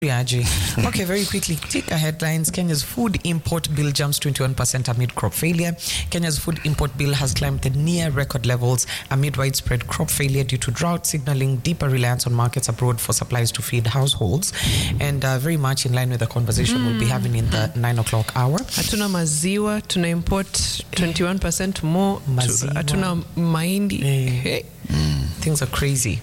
Okay, very quickly, take our headlines. Kenya's food import bill jumps 21% amid crop failure. Kenya's food import bill has climbed to near record levels amid widespread crop failure due to drought, signaling deeper reliance on markets abroad for supplies to feed households. And very much in line with the conversation we'll be having in the 9 o'clock hour. Hatuna maziwa, tuna import 21% more. Hatuna mahindi. Hey. Things are crazy.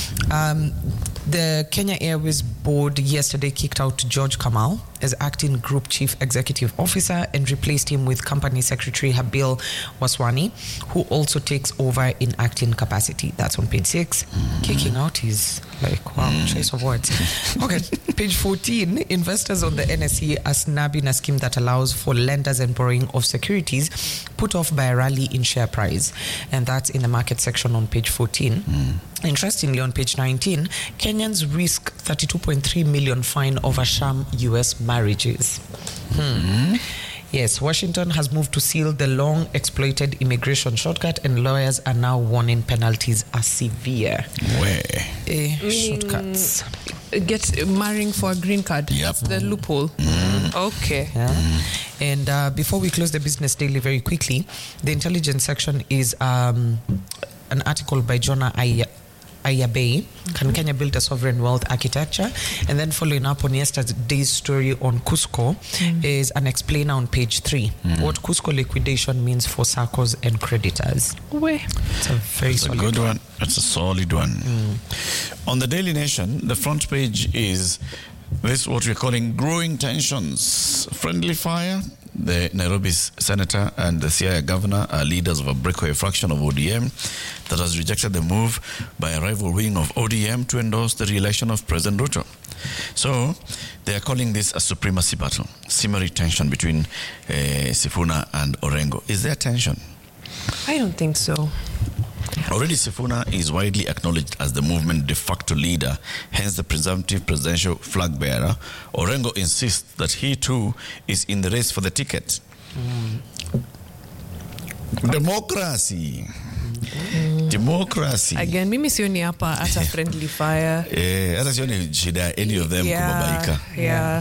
The Kenya Airways board yesterday kicked out George Kamal as acting group chief executive officer and replaced him with company secretary Habil Waswani, who also takes over in acting capacity. That's on page 6. Kicking out is like, wow, choice of words. Okay, page 14. Investors on the NSE are snapping a scheme that allows for lenders and borrowing of securities put off by a rally in share price. And that's in the market section on page 14. Interestingly, on page 19, Kenyans risk 32.3 million fine over sham US marriages. Yes, Washington has moved to seal the long-exploited immigration shortcut, and lawyers are now warning penalties are severe. Shortcuts. Get marrying for a green card. Yep. That's the loophole. Okay. Yeah. And before we close the business daily very quickly, the intelligence section is an article by Jonah Ayabe, Can Kenya Build a Sovereign Wealth Architecture? And then following up on yesterday's story on Cusco is an explainer on page 3. What Cusco liquidation means for SACCOs and creditors. It's a very solid good one. It's a solid one. On the Daily Nation, the front page is this, what we're calling growing tensions. Friendly fire. The Nairobi's senator and the Siaya governor are leaders of a breakaway faction of ODM that has rejected the move by a rival wing of ODM to endorse the re-election of President Ruto. So they are calling this a supremacy battle, simmering tension between Sifuna and Orengo. Is there tension? I don't think so. Already Sifuna is widely acknowledged as the movement de facto leader, hence the presumptive presidential flag bearer. Orengo insists that he too is in the race for the ticket. Democracy. Democracy. Again, mimi sioni hapa ata friendly fire. Hata sioni shida any of them kubabaika. Yeah.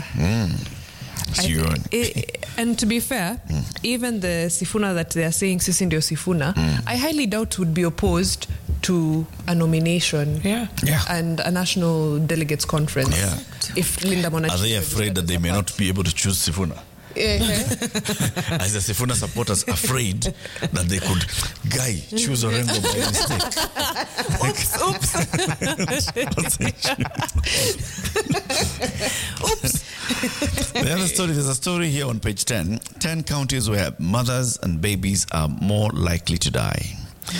And to be fair, even the Sifuna that they are saying sisi ndio Sifuna, I highly doubt would be opposed to a nomination and a national delegates conference. If Linda Mwananchi, are they afraid that they may not be able to choose Sifuna? As the Sifuna supporters afraid that they could choose Orengo by mistake. Oops. The other story, there's a story here on page 10. 10 counties where mothers and babies are more likely to die.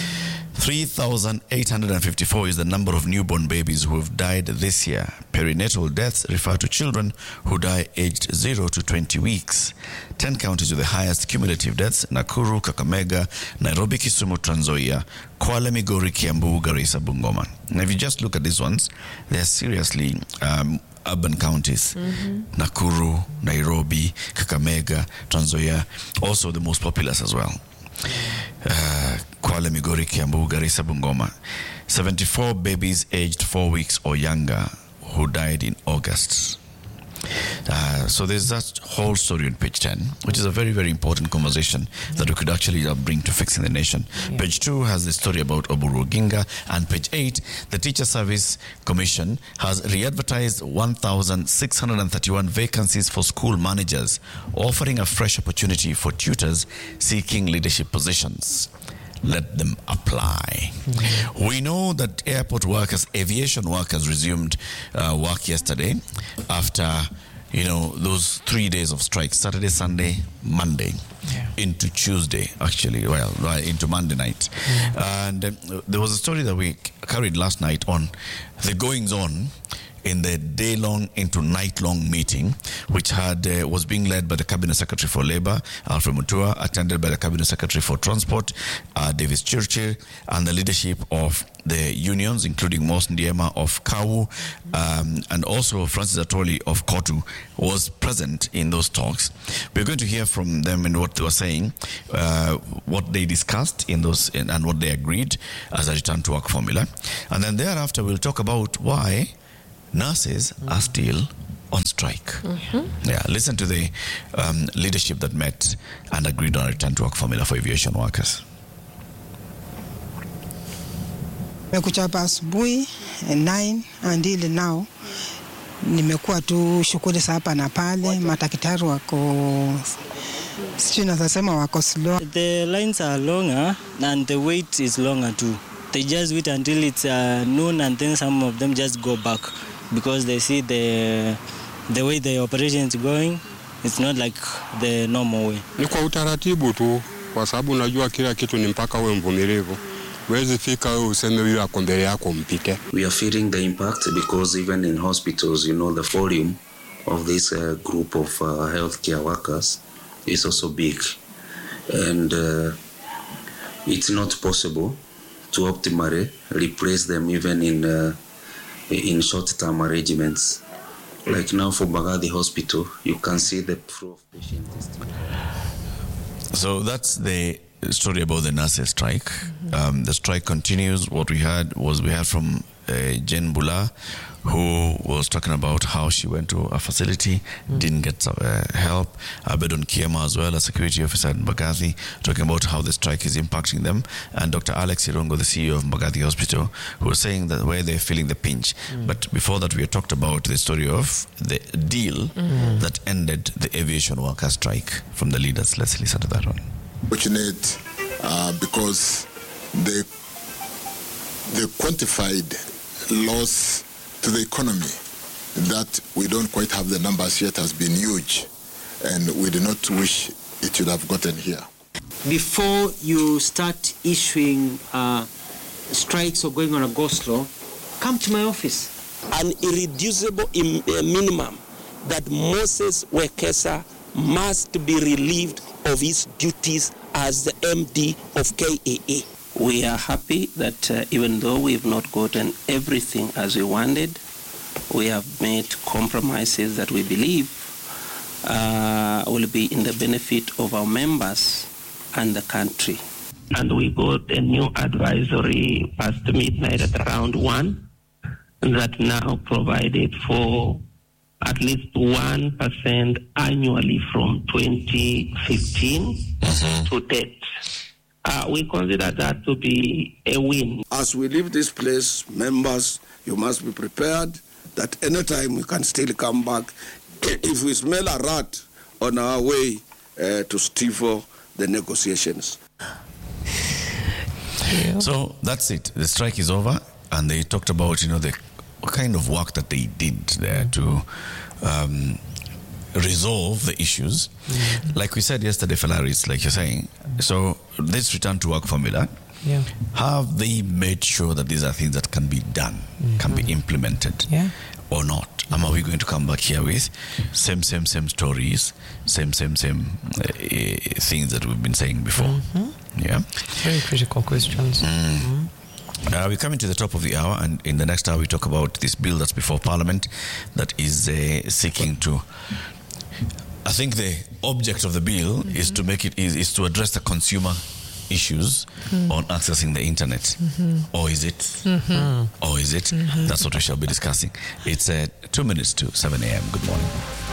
3,854 is the number of newborn babies who have died this year. Perinatal deaths refer to children who die aged 0 to 20 weeks. 10 counties with the highest cumulative deaths: Nakuru, Kakamega, Nairobi, Kisumu, Trans Nzoia, Kwale, Migori, Kiambu, Garissa, Bungoma. Now if you just look at these ones, they're seriously urban counties. Nakuru, Nairobi, Kakamega, Trans Nzoia, also the most populous as well. Kwale, Migori, Kiambu, Garissa, Bungoma. 74 babies aged 4 weeks or younger who died in August. So there's that whole story on page 10, which is a very, very important conversation that we could actually bring to Fixing the Nation. Page 2 has the story about Oburu Oginga, and page 8, the Teacher Service Commission has re-advertised 1,631 vacancies for school managers, offering a fresh opportunity for tutors seeking leadership positions. Let them apply. We know that airport workers, aviation workers resumed work yesterday after, those 3 days of strike, Saturday, Sunday, Monday, into Tuesday, actually, into Monday night. And there was a story that we carried last night on the goings-on in the day-long into night-long meeting, which was being led by the Cabinet Secretary for Labour, Alfred Mutua, attended by the Cabinet Secretary for Transport, Davis Churchill, and the leadership of the unions, including Mos Ndiema of KAWU, and also Francis Atoli of KOTU was present in those talks. We're going to hear from them and what they were saying, what they discussed in those, and what they agreed as a return-to-work formula. And then thereafter, we'll talk about why nurses are still on strike. Yeah, listen to the leadership that met and agreed on a return to work formula for aviation workers. Nimekuchapa asubuhi 9 until now. Nimekuwa tu shughuli hapa na pale, madaktari wako sijui nasema wako slow. The lines are longer and the wait is longer too. They just wait until it's noon and then some of them just go back because they see the way the operation is going, it's not like the normal way. Ni kwa utaratibu tu kwa sababu unajua kila kitu ni mpaka uwe mvumilivu. Wezi fika wewe useme yule ako mbele yako mpite. We are feeling the impact because even in hospitals, you know, the volume of this group of healthcare workers is also big. And it's not possible to optimally replace them even in short-term arrangements. Like now for Mbagathi Hospital, you can see the flow of patients. So that's the story about the nurses strike. The strike continues. What we heard from Jen Bula, who was talking about how she went to a facility, didn't get help. Abedon Kiema as well, a security officer in Mbagathi, talking about how the strike is impacting them. And Dr. Alex Irongo, the CEO of Mbagathi Hospital, who was saying that where they're feeling the pinch. But before that, we had talked about the story of the deal that ended the aviation workers strike from the leaders. Let's listen to that one. Fortunate because the quantified loss to the economy that we don't quite have the numbers yet has been huge, and we do not wish it should have gotten here. Before you start issuing strikes or going on a go-slow, come to my office. An irreducible minimum that Moses Wekesa must be relieved of his duties as the MD of KAA. We are happy that even though we have not gotten everything as we wanted, we have made compromises that we believe will be in the benefit of our members and the country. And we got a new advisory past midnight at around 1 that now provided for at least 1% annually from 2015 to date. We consider that to be a win. As we leave this place, members, you must be prepared that anytime we can still come back if we smell a rat on our way to stifle the negotiations. So that's it. The strike is over, and they talked about, the kind of work that they did there to resolve the issues. Like we said yesterday, Falaris, like you're saying, so this return to work formula, have they made sure that these are things that can be done, can be implemented, or not? Are we going to come back here with same stories, same things that we've been saying before? Yeah, very critical questions. We're coming to the top of the hour, and in the next hour we talk about this bill that's before Parliament that is seeking to, I think the object of the bill is to make it is to address the consumer issues on accessing the internet. Or is it? Or is it? That's what we shall be discussing. It's 2 minutes to 7 a.m. Good morning.